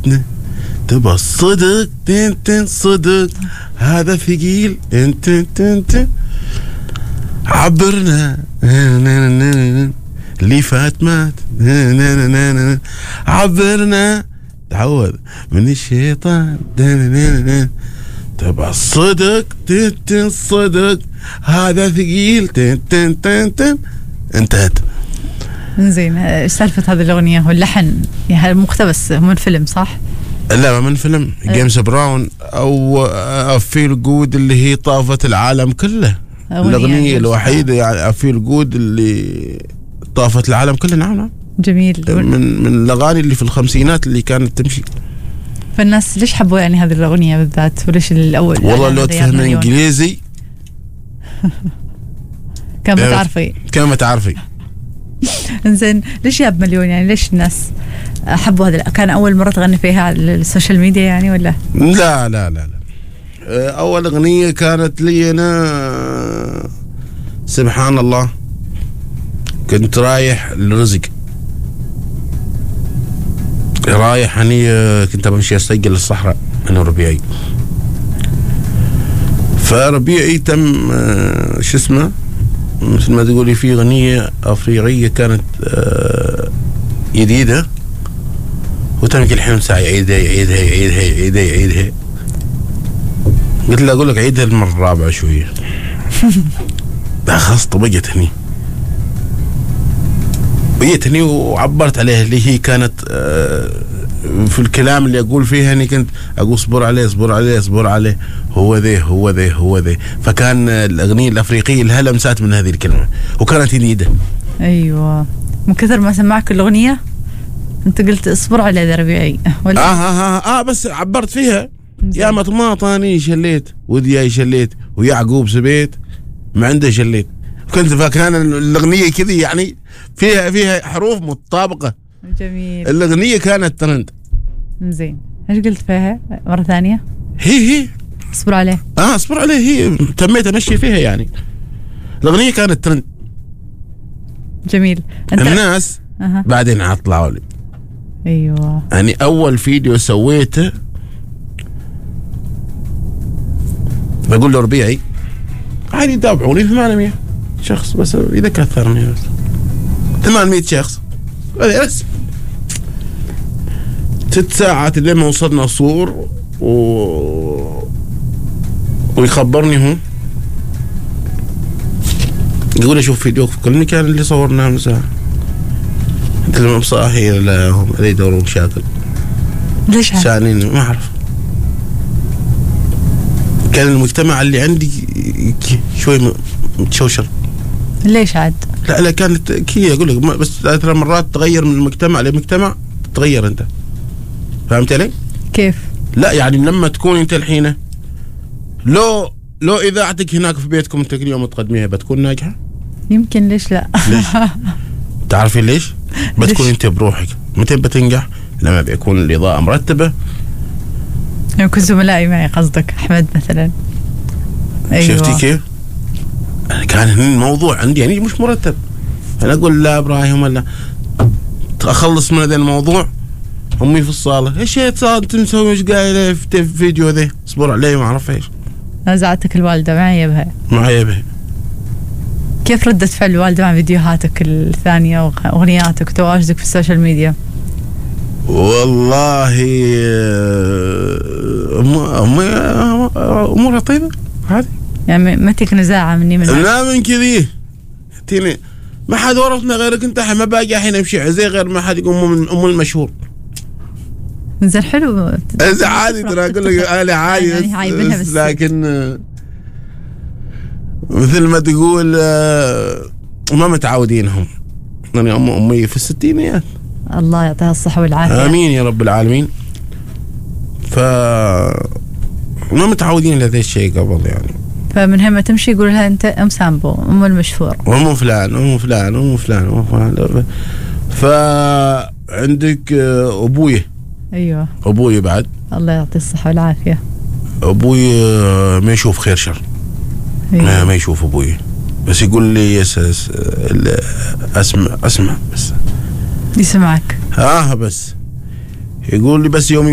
تبى الصدق تن صدق هذا ثقيل تن عبرنا اللي فات مات عبرنا تعوذ من الشيطان تبى الصدق تن صدق هذا ثقيل تن انتهت. زين، ايش سالفة هذه الأغنية واللحن؟ يعني مقتبس من فيلم صح؟ لا من فيلم جيمس براون أو فيل جود اللي هي طافت العالم كله. الأغنية الوحيدة يعني فيل جود اللي طافت العالم كله. نعم جميل. من الأغاني اللي في الخمسينات اللي كانت تمشي. فالناس ليش حبوا يعني هذه الأغنية بالذات وليش الأول؟ والله لو تفهم إنجليزي كان ما تعرفي. إنزين، ليش جاب مليون يعني؟ ليش الناس حبوا هذا؟ كان أول مرة تغني فيها على السوشيال ميديا يعني ولا؟ لا أول أغنية كانت لي أنا سبحان الله كنت رايح للرزق، رايح أني كنت بمشي أستيقظ للصحراء أنا ربيعي، فربيعي تم شو اسمه مثل ما تقولي في أغنية أفريقية كانت جديدة وتم كل حين ساعة يعيدها. قلت له أقول لك عيدها المرة الرابعة شوية. خلاص طبقت هني وعبرت عليها اللي هي كانت في الكلام اللي أقول فيها أني كنت أقول اصبر عليه هو ذي. فكان الأغنية الأفريقية لها لمسات من هذه الكلمة وكانت جديدة. أيوة، من كثر ما سمعك الأغنية أنت قلت اصبر عليه ذا ربيعي ولا؟ بس عبرت فيها. يا مطماطاني شليت ودياي شليت ويعقوب سبيت ما عنده شليت. فكان الأغنية كذي يعني فيها حروف متطابقة. جميل. الأغنية كانت ترند. زين، ايش قلت فيها مرة ثانية؟ هي اصبر عليه. اصبر عليه، هي تميت امشي فيها يعني. الأغنية كانت ترند. جميل. الناس بعدين اطلعوا لي. ايوه، يعني اول فيديو سويته بقول له ربيعي عادي يتابعوني 800 شخص بس اذا كثرني بس 800 شخص بس 6 ساعات لما وصلنا صور ويخبرني هو يقول اشوف فيديو في كل مكان اللي صورناه من ساعة. انت لما بصاحي لا هم يدورون مشاكل. ليش شانين ما اعرف. كان المجتمع اللي عندي شوي متشوشر. ليش عاد؟ لا كانت كي اقول لك بس 3 مرات تغير من المجتمع لمجتمع تتغير انت. فهمت علي؟ كيف؟ لا يعني لما تكون انت الحين لو اذاعتك هناك في بيتكم انت كل يوم تقدميها بتكون ناجحه؟ يمكن. ليش لا؟ ليش؟ تعرفي ليش؟ بتكون انت بروحك. متى بتنجح؟ لما بيكون الاضاءه مرتبه. يمكن زملائي معي قصدك احمد مثلا. أيوة. شفتي كيف؟ أنا كان الموضوع عندي يعني مش مرتب. أنا أقول لا إبراهيم ولا أخلص من هذا الموضوع أمي في الصالة إيش صار أنت مسوي إيش قايل في فيديو ذا اصبر عليه ما أعرف إيش. نزعتك الوالدة معي بها. كيف ردت فعل الوالدة مع فيديوهاتك الثانية وأغنياتك وتواجدك في السوشيال ميديا؟ والله أمورها طيبة عادي. يعني ما تيك نزاعة مني من لا من كذي تيني ما حد ورثنا غيرك انت. ما باقي الحين امشي زي غير ما حد يقوم ام المشهور. زين حلو. اذا عادي ترى اقول لك انا عادي يعني بس لكن مثل ما تقول ما متعودينهم. يعني امي في الستينيات الله يعطيها الصحة والعافية. امين يا رب العالمين. ما متعودين لهذا الشيء قبل يعني. فمن هنا تمشي يقول لها انت ام سامبو ام المشهور ام فلان. فعندك ابوي. ايوه ابوي بعد الله يعطيه الصحة والعافية. ابوي ما يشوف خير شر. أيوة. ما يشوف ابوي بس يقول لي اسمع بس يسمعك. بس يقول لي بس يوم